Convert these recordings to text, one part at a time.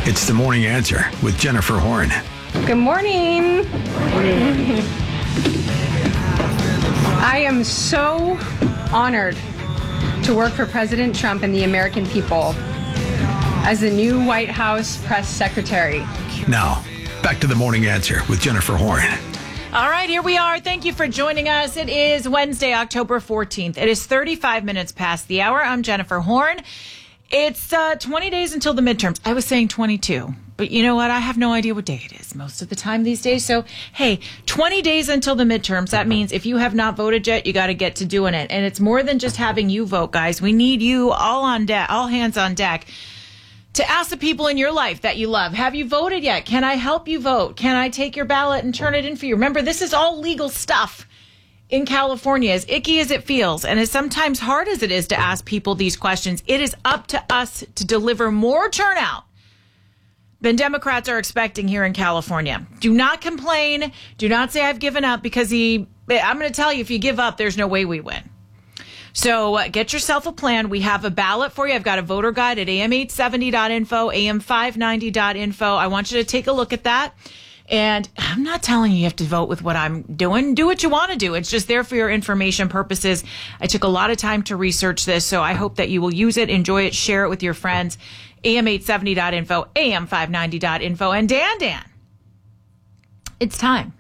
It's The Morning Answer with Jennifer Horn. Good morning. I am so honored to work for President Trump and the American people as the new White House press secretary. Now, back to The Morning Answer with Jennifer Horn. All right, here we are. Thank you for joining us. It is Wednesday, October 14th. It is 35 minutes past the hour. I'm Jennifer Horn. It's 20 days until the midterms. I was saying 22, but you know what? I have no idea what day it is most of the time these days. So, hey, 20 days until the midterms. That means if you have not voted yet, you got to get to doing it. And it's more than just having you vote, guys. We need you all on deck, all hands on deck, to ask the people in your life that you love, have you voted yet? Can I help you vote? Can I take your ballot and turn it in for you? Remember, this is all legal stuff in California, as icky as it feels, and as sometimes hard as it is to ask people these questions. It is up to us to deliver more turnout than Democrats are expecting here in California. Do not complain. Do not say I've given up, because I'm going to tell you, if you give up, there's no way we win. So get yourself a plan. We have a ballot for you. I've got a voter guide at am870.info, am590.info. I want you to take a look at that. And I'm not telling you have to vote with what I'm doing. Do what you want to do. It's just there for your information purposes. I took a lot of time to research this, so I hope that you will use it, enjoy it, share it with your friends. am870.info, am590.info. And Dan, it's time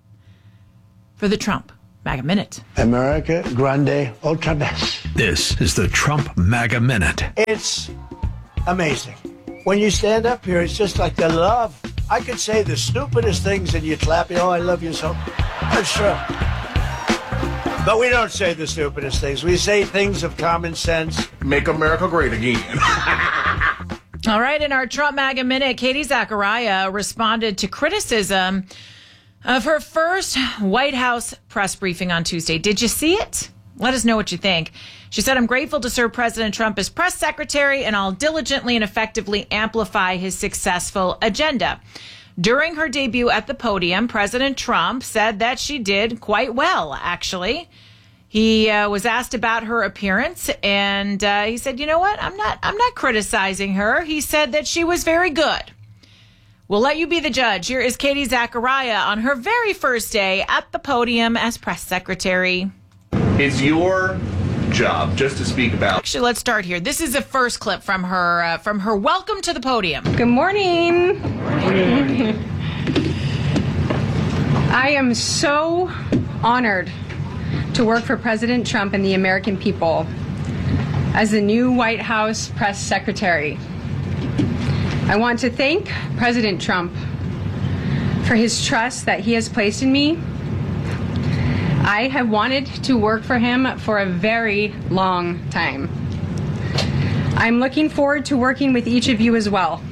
for the Trump MAGA Minute. America Grande Otra Vez. This is the Trump MAGA Minute. It's amazing. When you stand up here, it's just like the love. I could say the stupidest things and you'd clap. Oh, I love you so. That's true. But we don't say the stupidest things. We say things of common sense. Make America great again. All right, in our Trump MAGA Minute, Katie Zachariah responded to criticism of her first White House press briefing on Tuesday. Did you see it? Let us know what you think. She said, I'm grateful to serve President Trump as press secretary, and I'll diligently and effectively amplify his successful agenda. During her debut at the podium, President Trump said that she did quite well, actually. He was asked about her appearance, and he said, you know what? I'm not criticizing her. He said that she was very good. We'll let you be the judge. Here is Katie Zachariah on her very first day at the podium as press secretary. It's your job just to speak about. Actually, let's start here. This is the first clip from her welcome to the podium. Good morning. I am so honored to work for President Trump and the American people as the new White House press secretary. I want to thank President Trump for his trust that he has placed in me. I have wanted to work for him for a very long time. I'm looking forward to working with each of you as well,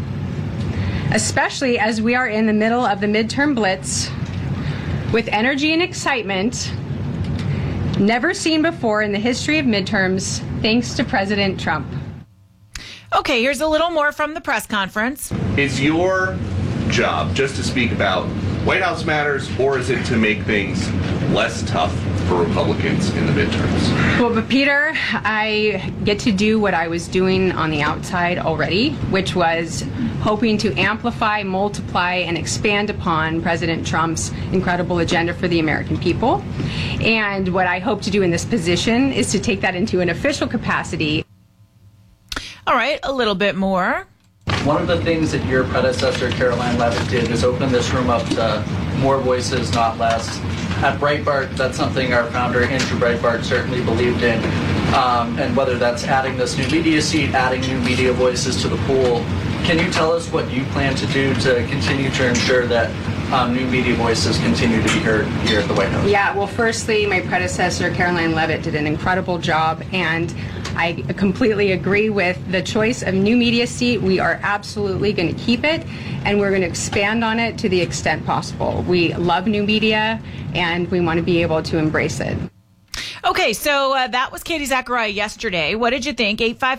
especially as we are in the middle of the midterm blitz with energy and excitement never seen before in the history of midterms, thanks to President Trump. Okay, here's a little more from the press conference. It's your job just to speak about White House matters, or is it to make things less tough for Republicans in the midterms? Well, but Peter, I get to do what I was doing on the outside already, which was hoping to amplify, multiply, and expand upon President Trump's incredible agenda for the American people. And what I hope to do in this position is to take that into an official capacity. All right, a little bit more. One of the things that your predecessor, Caroline Leavitt, did is open this room up to more voices, not less. At Breitbart, that's something our founder, Andrew Breitbart, certainly believed in. And whether that's adding this new media seat, adding new media voices to the pool, can you tell us what you plan to do to continue to ensure that new media voices continue to be heard here at the White House? Yeah, well, firstly, my predecessor, Caroline Leavitt, did an incredible job, and I completely agree with the choice of new media seat. We are absolutely going to keep it, and we're going to expand on it to the extent possible. We love new media, and we want to be able to embrace it. Okay, so that was Katie Zachariah yesterday. What did you think?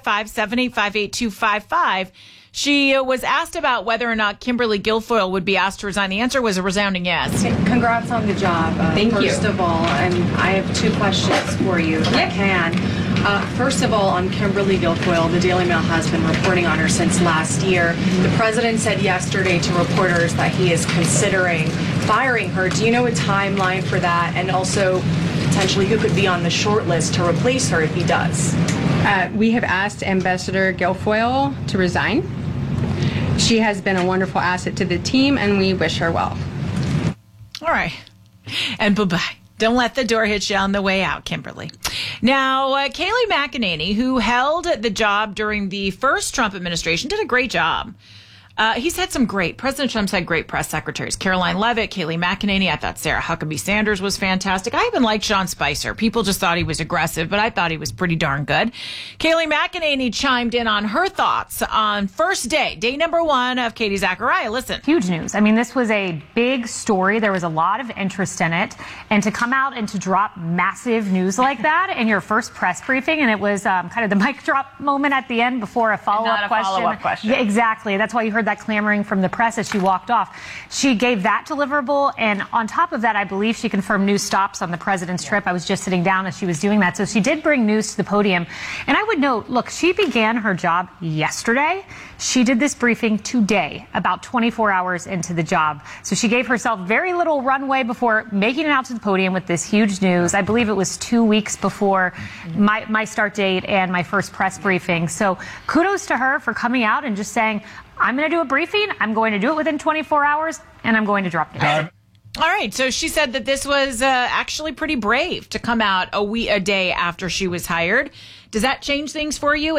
855-785-8255. She was asked about whether or not Kimberly Guilfoyle would be asked to resign. The answer was a resounding yes. Congrats on the job. Thank you. First of all, I have two questions for you, if I can. First of all, on Kimberly Guilfoyle, the Daily Mail has been reporting on her since last year. The president said yesterday to reporters that he is considering firing her. Do you know a timeline for that? And also, potentially, who could be on the short list to replace her if he does? We have asked Ambassador Guilfoyle to resign. She has been a wonderful asset to the team, and we wish her well. All right. And bye-bye. Don't let the door hit you on the way out, Kimberly. Now, Kayleigh McEnany, who held the job during the first Trump administration, did a great job. President Trump's had great press secretaries. Caroline Leavitt, Kayleigh McEnany. I thought Sarah Huckabee Sanders was fantastic. I even liked Sean Spicer. People just thought he was aggressive, but I thought he was pretty darn good. Kayleigh McEnany chimed in on her thoughts on first day number 1 of Katie Zachariah. Listen. Huge news. I mean, this was a big story. There was a lot of interest in it. And to come out and to drop massive news like that in your first press briefing, and it was kind of the mic drop moment at the end before a follow-up question. Yeah, exactly. That's why you heard that clamoring from the press as she walked off. She gave that deliverable, and on top of that, I believe she confirmed new stops on the president's trip. I was just sitting down as she was doing that. So she did bring news to the podium. And I would note, look, she began her job yesterday. She did this briefing today, about 24 hours into the job. So she gave herself very little runway before making it out to the podium with this huge news. I believe it was 2 weeks before my start date and my first press briefing. So kudos to her for coming out and just saying, I'm going to do a briefing. I'm going to do it within 24 hours, and I'm going to drop it. All right. So she said that this was actually pretty brave to come out a day after she was hired. Does that change things for you?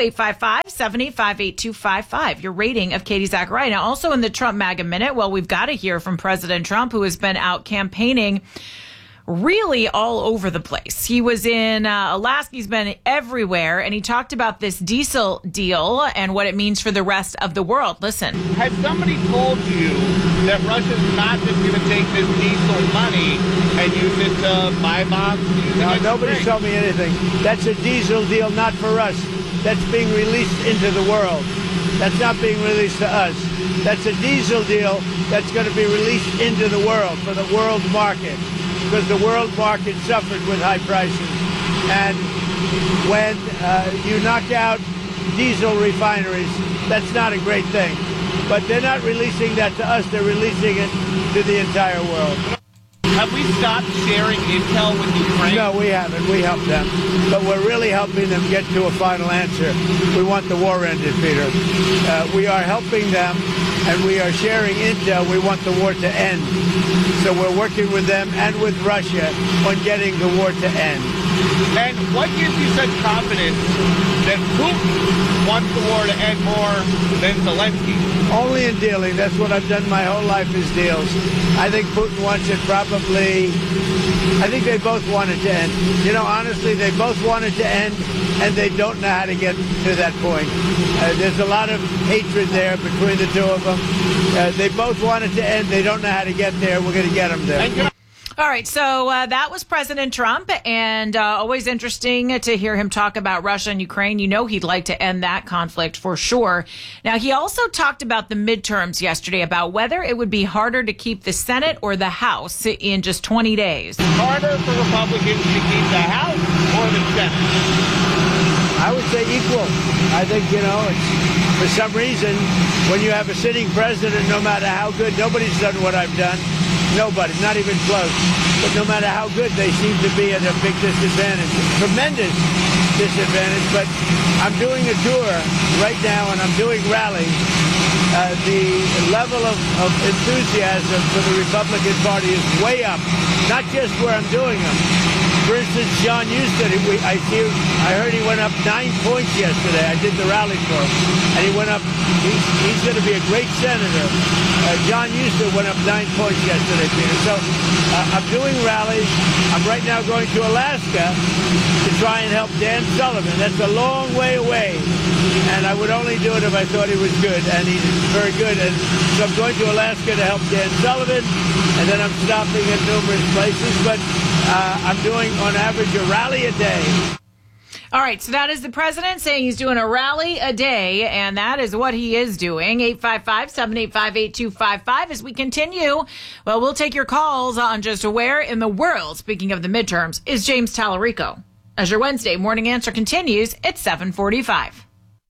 855-785-8255. Your rating of Katie Zachariah. Now, also in the Trump MAGA Minute, well, we've got to hear from President Trump, who has been out campaigning really all over the place. He was in Alaska. He's been everywhere. And he talked about this diesel deal and what it means for the rest of the world. Listen. Has somebody told you that Russia's not just going to take this diesel money and use it to buy bombs? No, nobody's told me anything. That's a diesel deal, not for us. That's being released into the world. That's not being released to us. That's a diesel deal that's going to be released into the world for the world market, because the world market suffered with high prices. And when you knock out diesel refineries, that's not a great thing. But they're not releasing that to us. They're releasing it to the entire world. Have we stopped sharing intel with Ukraine? No, we haven't. We help them. But we're really helping them get to a final answer. We want the war ended, Peter. We are helping them, and we are sharing intel. We want the war to end. So we're working with them and with Russia on getting the war to end. And what gives you such confidence that Putin wants the war to end more than Zelensky? Only in dealing. That's what I've done my whole life, is deals. I think Putin wants it probably. I think they both want it to end. You know, honestly, they both want it to end, and they don't know how to get to that point. There's a lot of hatred there between the two of them. They both want it to end. They don't know how to get there. We're going to get them there. All right, so that was President Trump, and always interesting to hear him talk about Russia and Ukraine. You know he'd like to end that conflict for sure. Now, he also talked about the midterms yesterday, about whether it would be harder to keep the Senate or the House in just 20 days. Harder for Republicans to keep the House or the Senate? I would say equal. I think, it's, for some reason, when you have a sitting president, no matter how good, nobody's done what I've done. Nobody, not even close. But no matter how good, they seem to be at a big disadvantage, tremendous disadvantage. But I'm doing a tour right now, and I'm doing rallies. The level of enthusiasm for the Republican Party is way up, not just where I'm doing them. For instance, John Huston, I heard he went up 9 points yesterday. I did the rally for him, and he went up. He's going to be a great senator. John Huston went up 9 points yesterday, Peter. So I'm doing rallies. I'm right now going to Alaska to try and help Dan Sullivan. That's a long way away, and I would only do it if I thought he was good, and he's very good. And so I'm going to Alaska to help Dan Sullivan, and then I'm stopping at numerous places. But I'm doing, on average, a rally a day. All right, so that is the president saying he's doing a rally a day, and that is what he is doing. 855-785-8255. As we continue, well, we'll take your calls on just where in the world, speaking of the midterms, is James Tallarico. as your Wednesday morning answer continues at 7:45.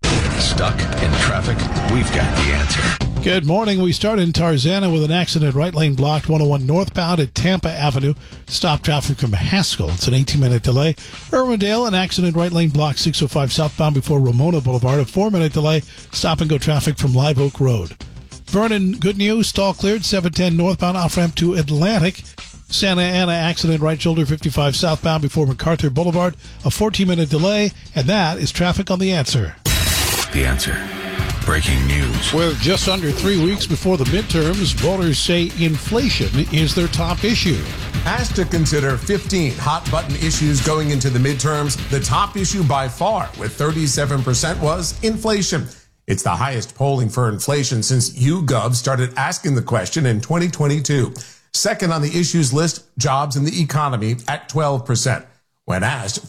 Stuck in traffic? We've got the answer. Good morning. We start in Tarzana with an accident. Right lane blocked, 101 northbound at Tampa Avenue. Stop traffic from Haskell. It's an 18-minute delay. Irwindale, an accident. Right lane blocked, 605 southbound before Ramona Boulevard. A 4-minute delay. Stop and go traffic from Live Oak Road. Vernon, good news. Stall cleared. 710 northbound off-ramp to Atlantic. Santa Ana accident. Right shoulder 55 southbound before MacArthur Boulevard. A 14-minute delay. And that is traffic on The Answer. The Answer. Breaking news. With just under 3 weeks before the midterms, voters say inflation is their top issue. Asked to consider 15 hot-button issues going into the midterms, the top issue by far, with 37%, was inflation. It's the highest polling for inflation since YouGov started asking the question in 2022. Second on the issues list, jobs and the economy at 12%. When asked,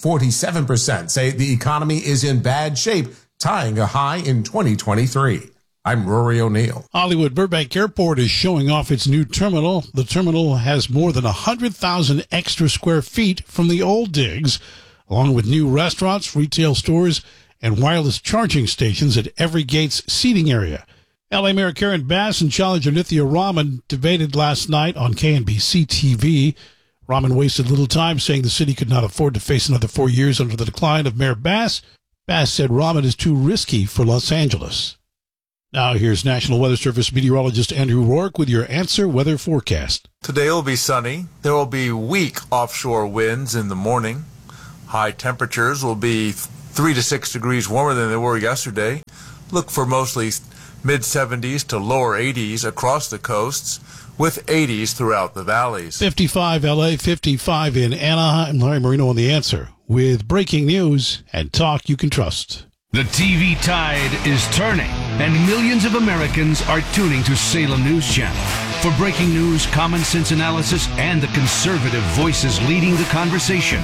47% say the economy is in bad shape, tying a high in 2023. I'm Rory O'Neill. Hollywood Burbank Airport is showing off its new terminal. The terminal has more than 100,000 extra square feet from the old digs, along with new restaurants, retail stores, and wireless charging stations at every gate's seating area. LA Mayor Karen Bass and challenger Nithya Raman debated last night on KNBC TV. Raman wasted little time saying the city could not afford to face another 4 years under the decline of Mayor Bass. Bass said Raman is too risky for Los Angeles. Now here's National Weather Service meteorologist Andrew Rourke with your Answer weather forecast. Today will be sunny. There will be weak offshore winds in the morning. High temperatures will be 3 to 6 degrees warmer than they were yesterday. Look for mostly mid-70s to lower 80s across the coasts, with 80s throughout the valleys. 55 LA, 55 in Anaheim. Larry Marino on The Answer with breaking news and talk you can trust. The TV tide is turning, and millions of Americans are tuning to Salem News Channel. For breaking news, common sense analysis, and the conservative voices leading the conversation,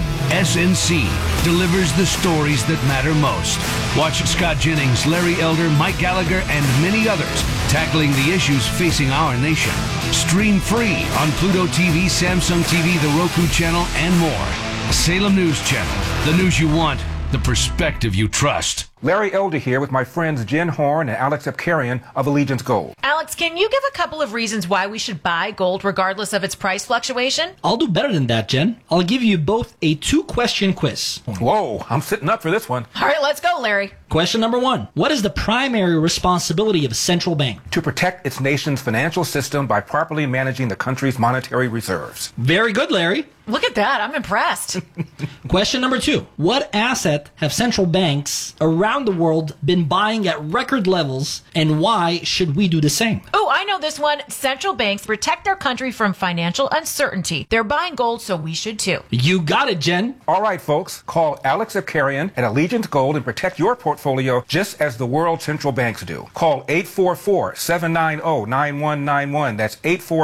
SNC delivers the stories that matter most. Watch Scott Jennings, Larry Elder, Mike Gallagher, and many others tackling the issues facing our nation. Stream free on Pluto TV, Samsung TV, the Roku channel, and more. Salem News Channel, the news you want, the perspective you trust. Larry Elder here with my friends Jen Horn and Alex Epkarian of Allegiance Gold. Alex, can you give a couple of reasons why we should buy gold regardless of its price fluctuation? I'll do better than that, Jen. I'll give you both a 2-question quiz. Whoa, I'm sitting up for this one. All right, let's go, Larry. Question number 1. What is the primary responsibility of a central bank? To protect its nation's financial system by properly managing the country's monetary reserves. Very good, Larry. Look at that. I'm impressed. Question number 2. What asset have central banks around the world been buying at record levels, and why should we do the same? Oh, I know this one. Central banks protect their country from financial uncertainty. They're buying gold, so we should too. You got it, Jen. All right, folks. Call Alex Epkarian at Allegiance Gold and protect your portfolio just as the world central banks do. Call 844-790-9191. That's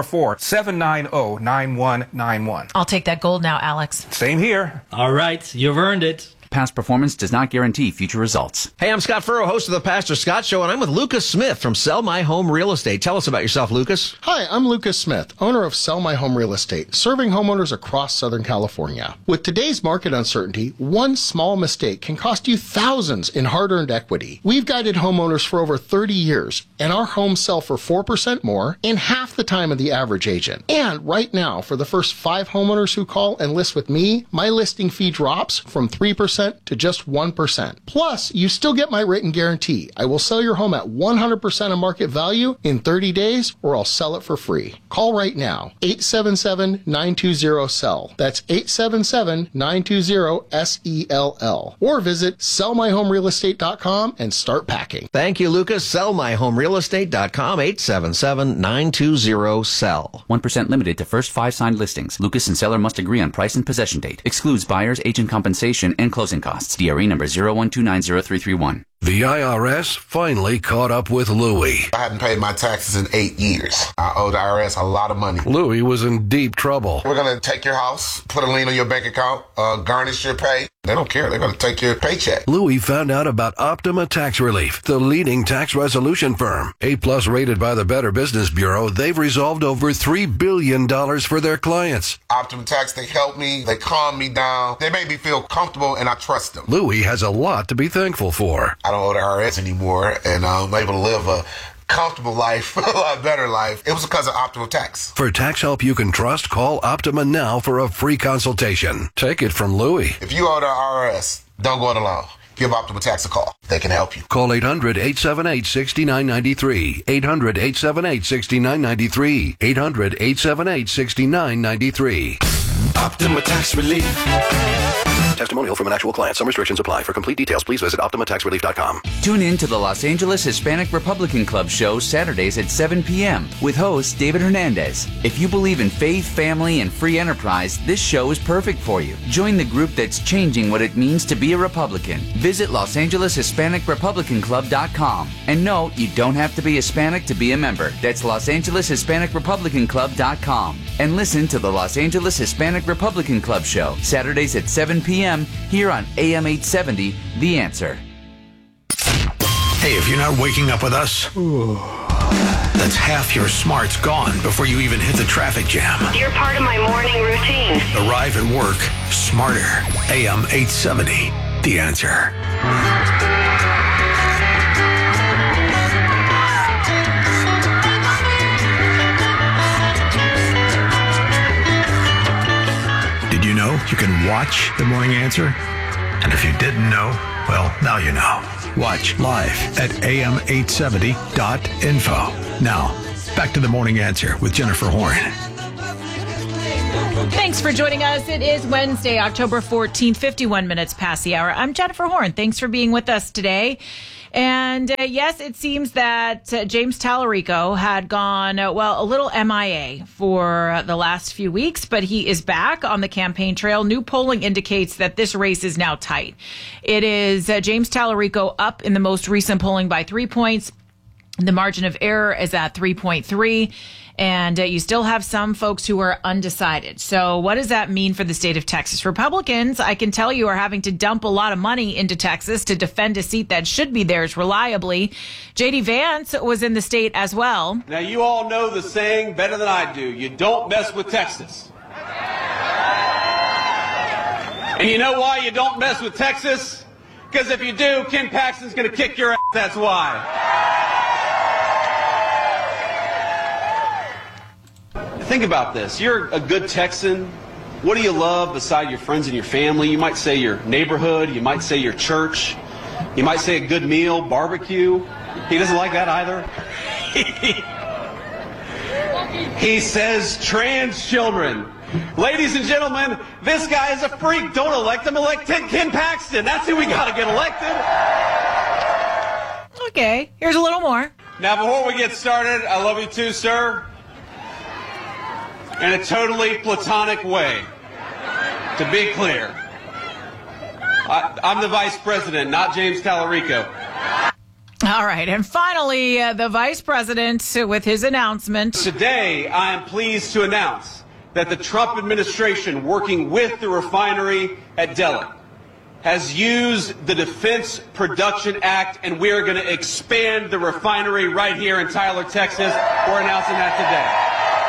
844-790-9191. I'll take that gold now, Alex. Same here. All right, you've earned it. Past performance does not guarantee future results. Hey, I'm Scott Furrow, host of the Pastor Scott Show, and I'm with Lucas Smith from Sell My Home Real Estate. Tell us about yourself, Lucas. Hi, I'm Lucas Smith, owner of Sell My Home Real Estate, serving homeowners across Southern California. With today's market uncertainty, one small mistake can cost you thousands in hard-earned equity. We've guided homeowners for over 30 years, and our homes sell for 4% more in half the time of the average agent. And right now, for the first 5 homeowners who call and list with me, my listing fee drops from 3% to just 1%. Plus, you still get my written guarantee. I will sell your home at 100% of market value in 30 days, or I'll sell it for free. Call right now, 877-920-SELL. That's 877-920-SELL. Or visit sellmyhomerealestate.com and start packing. Thank you, Lucas. Sellmyhomerealestate.com, 877-920-SELL. 1% limited to first 5 signed listings. Lucas and seller must agree on price and possession date. Excludes buyer's agent compensation and closing costs. DRE number 01290331. The IRS finally caught up with Louie. I hadn't paid my taxes in 8 years. I owe the IRS a lot of money. Louie was in deep trouble. We're going to take your house, put a lien on your bank account, garnish your pay. They don't care. They're going to take your paycheck. Louie found out about Optima Tax Relief, the leading tax resolution firm. A-plus rated by the Better Business Bureau, they've resolved over $3 billion for their clients. Optima Tax, they help me. They calm me down. They make me feel comfortable, and I trust them. Louie has a lot to be thankful for. I don't owe the IRS anymore, and I'm able to live a comfortable life, a lot better life. It was because of Optima Tax. For tax help you can trust, call Optima now for a free consultation. Take it from Louie. If you owe the IRS, don't go it alone. Give Optima Tax a call. They can help you. Call 800-878-6993. 800-878-6993. 800-878-6993. Optima Tax Relief. Testimonial from an actual client. Some restrictions apply. For complete details, please visit OptimaTaxRelief.com. Tune in to the Los Angeles Hispanic Republican Club show Saturdays at 7 p.m. with host David Hernandez. If you believe in faith, family, and free enterprise, this show is perfect for you. Join the group that's changing what it means to be a Republican. Visit LosAngelesHispanicRepublicanClub.com. And no, you don't have to be Hispanic to be a member. That's LosAngelesHispanicRepublicanClub.com. And listen to the Los Angeles Hispanic Republican Club show Saturdays at 7 p.m. here on AM 870, The Answer. Hey, if you're not waking up with us, that's half your smarts gone before you even hit the traffic jam. You're part of my morning routine. Arrive at work smarter. AM 870, The Answer. Did you know you can watch The Morning Answer? And if you didn't know, well, now you know. Watch live at am870.info. Now, back to The Morning Answer with Jennifer Horn. Thanks for joining us. It is Wednesday, October 14th, 51 minutes past the hour. I'm Jennifer Horn. Thanks for being with us today. And yes, it seems that James Tallarico had gone, a little MIA for the last few weeks, but he is back on the campaign trail. New polling indicates that this race is now tight. It is James Tallarico up in the most recent polling by 3 points. The margin of error is at 3.3. And you still have some folks who are undecided. So what does that mean for the state of Texas? Republicans, I can tell you, are having to dump a lot of money into Texas to defend a seat that should be theirs reliably. J.D. Vance was in the state as well. Now, you all know the saying better than I do. You don't mess with Texas. And you know why you don't mess with Texas? Because if you do, Ken Paxton's going to kick your ass. That's why. Think about this. You're a good Texan. What do you love beside your friends and your family? You might say your neighborhood. You might say your church. You might say a good meal, barbecue. He doesn't like that either. He says trans children. Ladies and gentlemen, this guy is a freak. Don't elect him. Elect Ken Paxton. That's who we got to get elected. Okay, here's a little more. Now, before we get started, I love you too, sir. In a totally platonic way, to be clear. I'm the vice president, not James Tallarico. All right, and finally, the vice president with his announcement. Today, I am pleased to announce that the Trump administration, working with the refinery at Delek, has used the Defense Production Act, and we are going to expand the refinery right here in Tyler, Texas. We're announcing that today.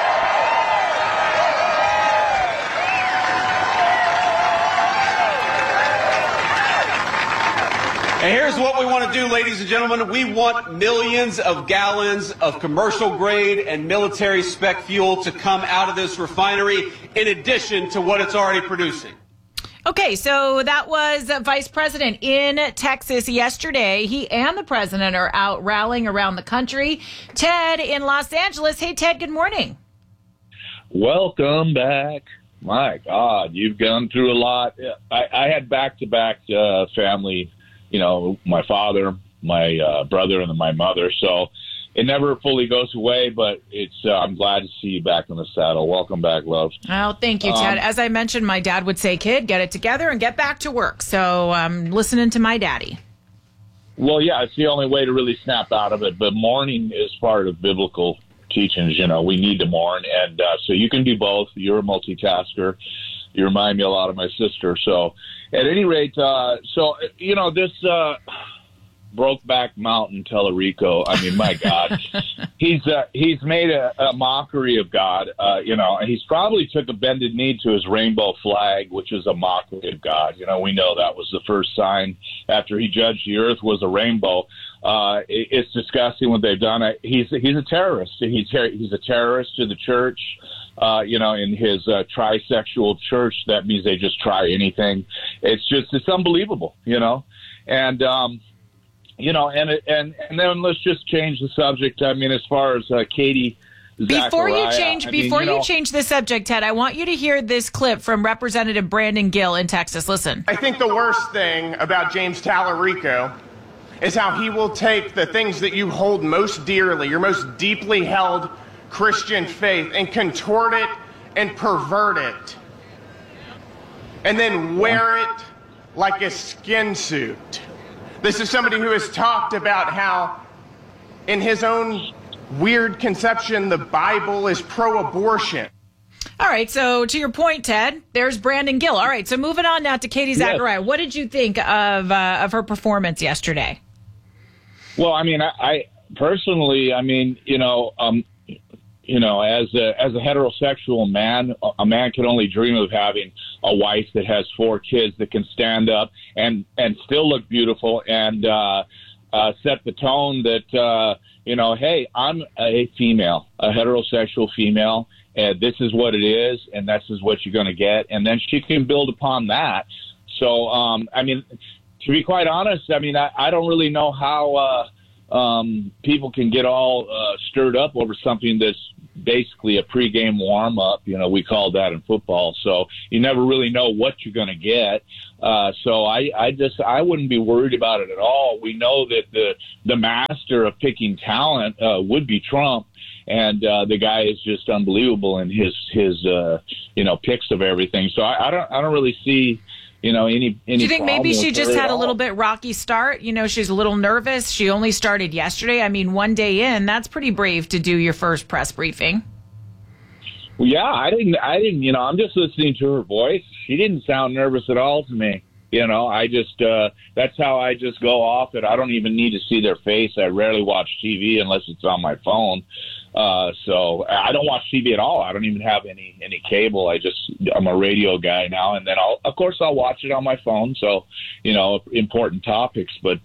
And here's what we want to do, ladies and gentlemen. We want millions of gallons of commercial grade and military spec fuel to come out of this refinery in addition to what it's already producing. Okay, so that was Vice President in Texas yesterday. He and the president are out rallying around the country. Ted in Los Angeles. Hey, Ted, good morning. Welcome back. My God, you've gone through a lot. I had back-to-back family, my father, my brother, and then my mother. So it never fully goes away, but I'm glad to see you back in the saddle. Welcome back, love. Oh, thank you, Ted. As I mentioned, my dad would say, kid, get it together and get back to work. So I'm listening to my daddy. Well, yeah, it's the only way to really snap out of it. But mourning is part of biblical teachings. We need to mourn. And so you can do both. You're a multitasker. You remind me a lot of my sister. So at any rate, this Brokeback Mountain Tellerico, I mean, my God, he's made a mockery of God. He's probably took a bended knee to his rainbow flag, which is a mockery of God. We know that was the first sign after he judged the earth was a rainbow. It's disgusting what they've done. He's a terrorist. He's a terrorist to the church. In his trisexual church, that means they just try anything. It's unbelievable, and. And then let's just change the subject. I mean, as far as Katie Before Zachariah, you change the subject, Ted, I want you to hear this clip from Representative Brandon Gill in Texas. Listen. I think the worst thing about James Tallarico is how he will take the things that you hold most dearly, your most deeply held Christian faith, and contort it and pervert it, and then wear it like a skin suit. This is somebody who has talked about how, in his own weird conception, the Bible is pro-abortion. All right, so to your point, Ted, there's Brandon Gill. All right, so moving on now to Katie Zachariah. Yes. What did you think of her performance yesterday? Well, I mean, I personally, I mean, as a heterosexual man, a man can only dream of having a wife that has 4 kids that can stand up and still look beautiful and set the tone that, hey, I'm a female, a heterosexual female, and this is what it is, and this is what you're going to get. And then she can build upon that. So, I mean, to be quite honest, I mean, I don't really know how people can get all stirred up over something that's basically a pregame warm-up. We call that in football. So you never really know what you're going to get. So I wouldn't be worried about it at all. We know that the master of picking talent would be Trump. And the guy is just unbelievable in his picks of everything. So I don't really see any. Do you think maybe she just had a little bit rocky start? She's a little nervous. She only started yesterday. I mean, one day in, that's pretty brave to do your first press briefing. Well, yeah, I didn't. I'm just listening to her voice. She didn't sound nervous at all to me. I just that's how I just go off it. I don't even need to see their face. I rarely watch TV unless it's on my phone. So I don't watch TV at all. I don't even have any cable. I'm a radio guy now, and then I'll watch it on my phone. So, important topics, but,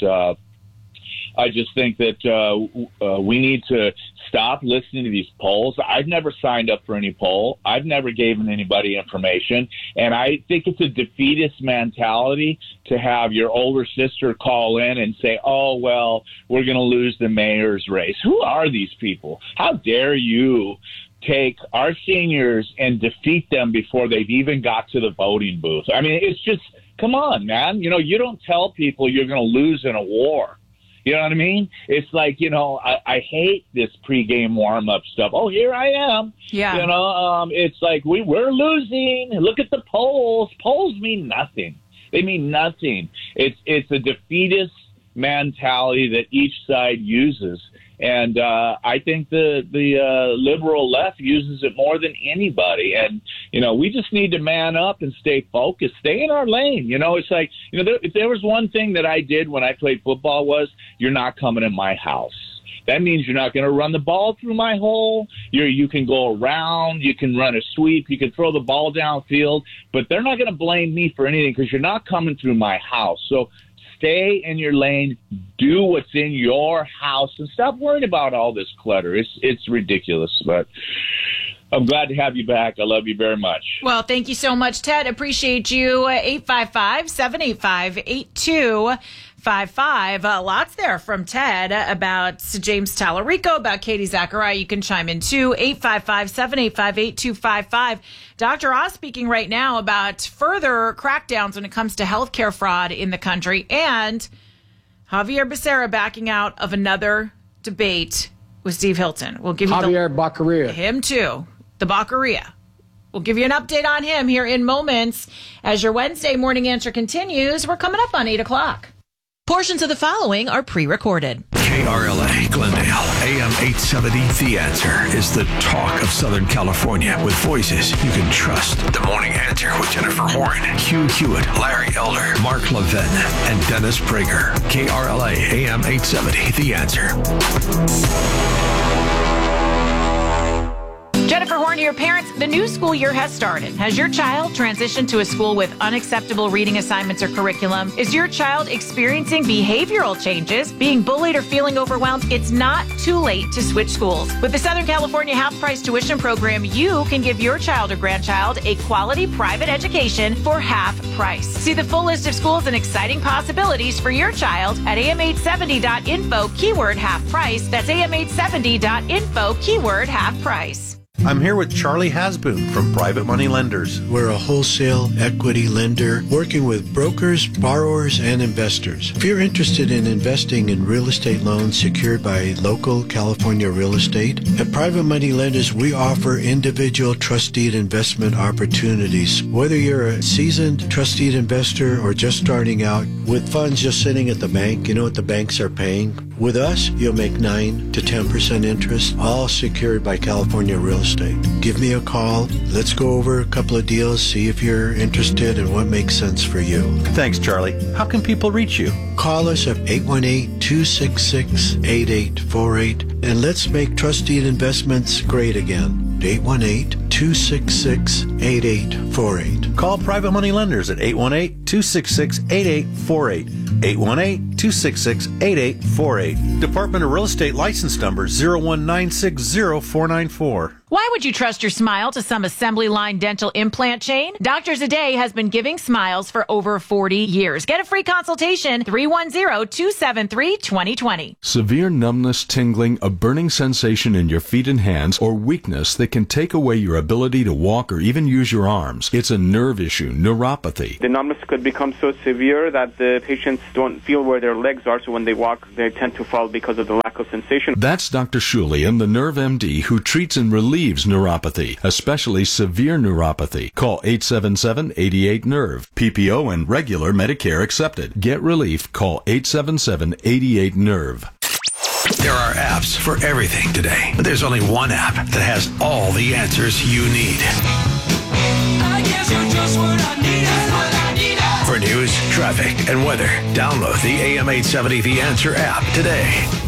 I just think that, we need to stop listening to these polls. I've never signed up for any poll. I've never given anybody information. And I think it's a defeatist mentality to have your older sister call in and say, oh, well, we're going to lose the mayor's race. Who are these people? How dare you take our seniors and defeat them before they've even got to the voting booth? I mean, it's just, come on, man. You don't tell people you're going to lose in a war. You know what I mean? It's like, I hate this pregame warm-up stuff. Oh, here I am. Yeah. It's like we're losing. Look at the polls. Polls mean nothing. They mean nothing. It's a defeatist mentality that each side uses. And I think the liberal left uses it more than anybody. And, we just need to man up and stay focused, stay in our lane. It's like, if there was one thing that I did when I played football was, you're not coming in my house. That means you're not going to run the ball through my hole. You can go around, you can run a sweep, you can throw the ball downfield, but they're not going to blame me for anything because you're not coming through my house. So stay in your lane, do what's in your house, and stop worrying about all this clutter. It's ridiculous, but I'm glad to have you back. I love you very much. Well, thank you so much, Ted. Appreciate you. 855-785-8255. Lots there from Ted about James Tallarico, about Katie Zachariah. You can chime in too. 855-785-8255. Dr. Oz speaking right now about further crackdowns when it comes to healthcare fraud in the country, and Javier Becerra backing out of another debate with Steve Hilton. We'll give you Javier Baccaria. Him too. The Baccaria. We'll give you an update on him here in moments as your Wednesday morning answer continues. We're coming up on 8 o'clock. Portions of the following are pre-recorded. KRLA Glendale, AM 870. The Answer is the talk of Southern California with voices you can trust. The Morning Answer with Jennifer Horn, Hugh Hewitt, Larry Elder, Mark Levin, and Dennis Prager. KRLA AM 870. The Answer. Jennifer Horn here. Parents, the new school year has started. Has your child transitioned to a school with unacceptable reading assignments or curriculum? Is your child experiencing behavioral changes, being bullied, or feeling overwhelmed? It's not too late to switch schools. With the Southern California half-price tuition program, you can give your child or grandchild a quality private education for half price. See the full list of schools and exciting possibilities for your child at am870.info, keyword half price. That's am870.info, keyword half price. I'm here with Charlie Hasboon from Private Money Lenders. We're a wholesale equity lender working with brokers, borrowers, and investors. If you're interested in investing in real estate loans secured by local California real estate, at Private Money Lenders, we offer individual trust deed investment opportunities. Whether you're a seasoned trust deed investor or just starting out with funds just sitting at the bank, you know what the banks are paying? With us, you'll make 9 to 10% interest, all secured by California real estate. Give me a call. Let's go over a couple of deals, see if you're interested and what makes sense for you. Thanks, Charlie. How can people reach you? Call us at 818-266-8848, and let's make trust deed investments great again. 818-266-8848. Call Private Money Lenders at 818-266-8848. 818-266-8848. Department of Real Estate License Number 01960-494. Why would you trust your smile to some assembly line dental implant chain? Doctors A Day has been giving smiles for over 40 years. Get a free consultation, 310-273-2020. Severe numbness, tingling, a burning sensation in your feet and hands, or weakness that can take away your ability to walk or even use your arms. It's a nerve issue, neuropathy. The numbness could become so severe that the patients don't feel where their legs are, so when they walk, they tend to fall because of the lack of sensation. That's Dr. Shulian, the Nerve MD, who treats and relieves neuropathy, especially severe neuropathy. Call 877-88-NERVE. PPO and regular Medicare accepted. Get relief. Call 877-88-NERVE. There are apps for everything today, but there's only one app that has all the answers you need. I guess you're just what I need. For news, traffic, and weather, download the AM 870 The Answer app today.